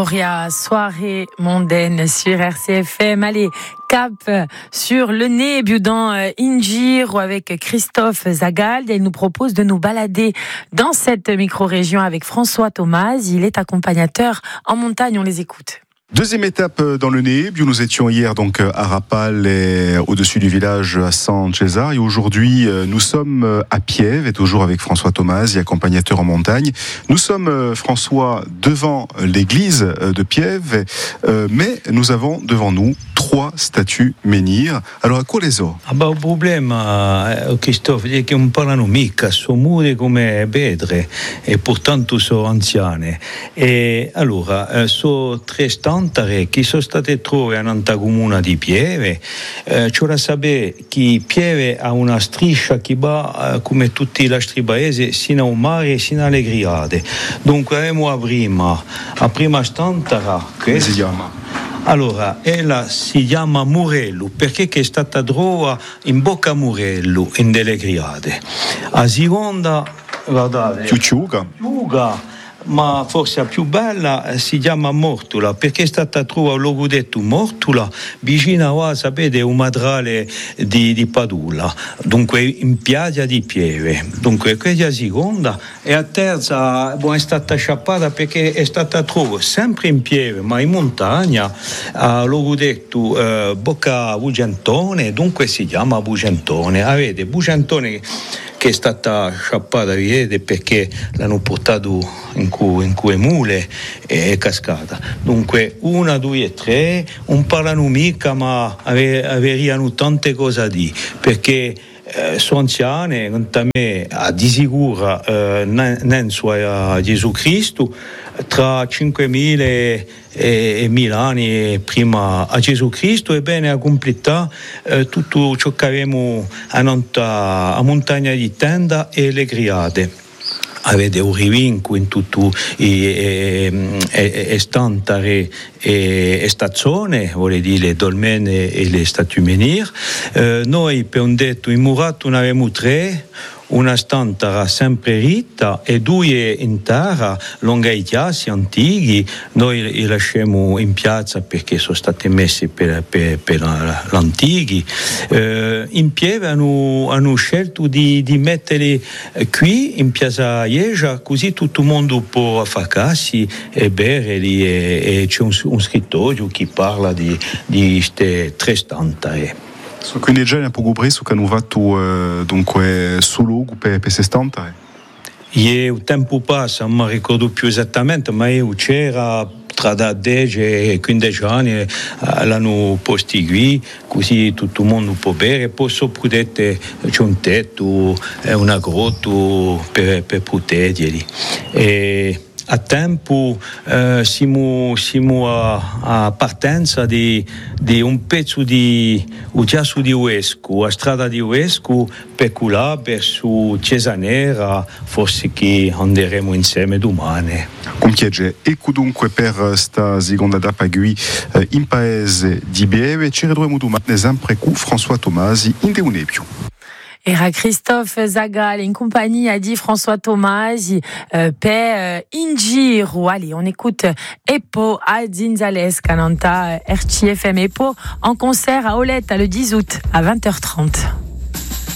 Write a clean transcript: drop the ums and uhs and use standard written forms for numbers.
Gloria, soirée mondaine sur RCFM. Allez, cap sur le nez, dans Ingir, avec Christophe Zagal. Il nous propose de nous balader dans cette micro-région avec François Thomas. Il est accompagnateur en montagne, on les écoute. Deuxième étape dans le Nebbio. Nous étions hier donc à Rapal et au-dessus du village à San Cesare. Et aujourd'hui, nous sommes à Piève et toujours avec François Thomas, accompagnateur en montagne. Nous sommes, François, devant l'église de Piève, mais nous avons devant nous 3 statues menhir. Alors, a quale so? Il problema, Christophe, è che non parlano mica, sono mure come pedre e portanto sono anziane. E allora, sono 3 stantare che sono state trovate a Nanta Comuna di Pieve. C'è da sapere che Pieve ha una striscia che va, come tutti i nostri paesi, sino al mare e sino alle Griade. Dunque, abbiamo la prima stantara, Come si chiama? Allora, ella si chiama Murello perché è stata trovata in bocca a Murello, in delle Griade. La seconda, guardate, Ciucciuga, ma forse la più bella si chiama Mortula perché è stata trovata un luogo detto Mortula vicino a, sapete, un madrale di Padula, dunque in piazza di Pieve. Dunque quella è la seconda, e la terza è stata sciappata perché è stata trovata sempre in Pieve ma in montagna a luogo detto Bocca Bugentone, dunque si chiama Bugentone. Avete Bugentone che è stata sciappata, vedete, perché l'hanno portato in quelle mule e è cascata. Dunque 1, 2 e 3 non parlano mica, ma avevano tante cose da dire, perché sono anziane, quanto a me, di sicuro non a Gesù Cristo, tra 5.000 e 1.000 anni prima a Gesù Cristo, ebbene a completare tutto ciò che avevamo a montagna di Tenda e le Griade. Avete un rivinco in tutto e stantare e stazione, vuol dire le dolmene e le statue menhir. Noi per un detto in murato ne avevamo 3, una stantara sempre ritta e 2 in terra, lungo i chiassi antichi. Noi li lasciamo in piazza perché sono stati messi per l'antichi. In Pieve hanno scelto di metterli qui in piazza Ieja, così tutto il mondo può affacarsi e bere lì, e c'è un scrittoio che parla di queste 3 stantare. Quindi già un po' preso che hanno fatto dunque sul luogo per queste stantare? Il tempo passa, non mi ricordo più esattamente, ma io c'era tra 10 e 15 anni, l'hanno posti qui, così tutto il mondo può bere, poi sopra c'è un tetto e una grotta per proteggerli. A tempo siamo a partenza di un pezzo di Ugiasso di Uesco, a strada di Uesco, per là verso Cesanera, forse che andremo insieme domani. Compiege, e dunque per sta seconda tappa qui in paese di Pieve ci ritroviamo domani sempre con François Thomas in un Nebbio. Era Christophe Zagal in compagnie a dit François Thomas per Ingiro. Allez, on écoute Epo à Zinzales, Cananta RCFM Epo en concert à Olette le 10 août à 20h30.